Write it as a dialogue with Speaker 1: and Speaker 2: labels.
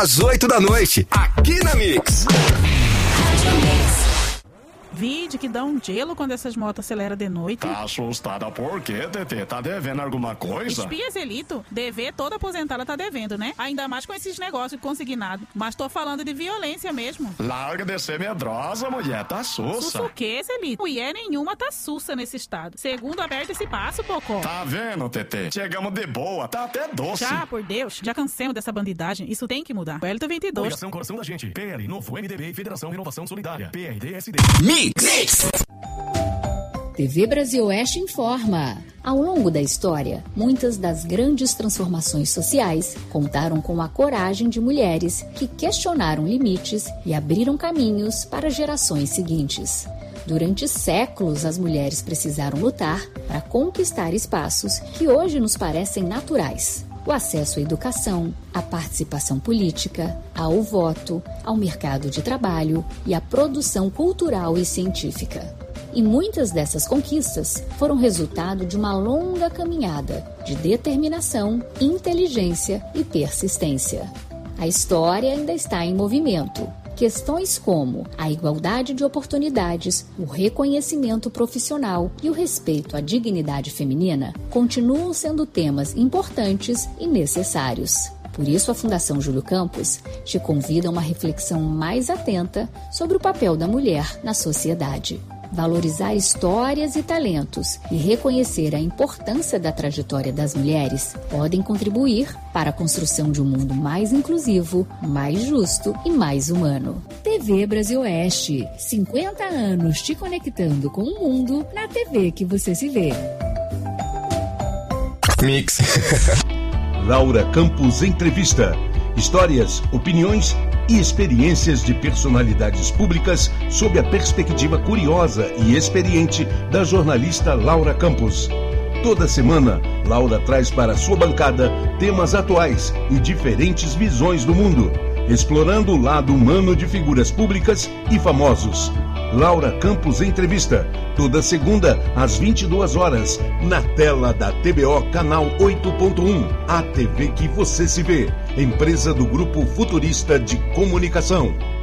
Speaker 1: às 8 da noite, aqui na Mix.
Speaker 2: Vide que dá um gelo quando essas motos aceleram de noite.
Speaker 3: Tá assustada por quê, Tetê? Tá devendo alguma coisa?
Speaker 2: Espia, Zelito, dever toda aposentada tá devendo, né? Ainda mais com esses negócios consignados. Mas tô falando de violência mesmo.
Speaker 3: Larga de ser medrosa, mulher, tá sussa.
Speaker 2: Sussa o quê, Zelito? Mulher nenhuma tá sussa nesse estado. Segundo, aperta esse passo, Pocó.
Speaker 3: Tá vendo, Tetê? Chegamos de boa, tá até doce.
Speaker 2: Já, por Deus, já cansemos dessa bandidagem. Isso tem que mudar. O Hélito 22.
Speaker 4: Coligação Coração da Gente. PL, Novo MDB e Federação Renovação Solidária. PRD-SD.
Speaker 1: Mix.
Speaker 5: TV Brasil Oeste informa. Ao longo da história, muitas das grandes transformações sociais contaram com a coragem de mulheres que questionaram limites e abriram caminhos para gerações seguintes. Durante séculos, as mulheres precisaram lutar para conquistar espaços que hoje nos parecem naturais. O acesso à educação, à participação política, ao voto, ao mercado de trabalho e à produção cultural e científica. E muitas dessas conquistas foram resultado de uma longa caminhada de determinação, inteligência e persistência. A história ainda está em movimento. Questões como a igualdade de oportunidades, o reconhecimento profissional e o respeito à dignidade feminina continuam sendo temas importantes e necessários. Por isso, a Fundação Júlio Campos te convida a uma reflexão mais atenta sobre o papel da mulher na sociedade. Valorizar histórias e talentos e reconhecer a importância da trajetória das mulheres podem contribuir para a construção de um mundo mais inclusivo, mais justo e mais humano. TV Brasil Oeste, 50 anos te conectando com o mundo na TV que você se vê.
Speaker 1: Mix.
Speaker 6: Laura Campos Entrevista. Histórias, opiniões e experiências de personalidades públicas sob a perspectiva curiosa e experiente da jornalista Laura Campos. Toda semana, Laura traz para sua bancada temas atuais e diferentes visões do mundo, explorando o lado humano de figuras públicas e famosos. Laura Campos Entrevista, toda segunda às 22 horas, na tela da TBO Canal 8.1, a TV que você se vê, empresa do Grupo Futurista de Comunicação.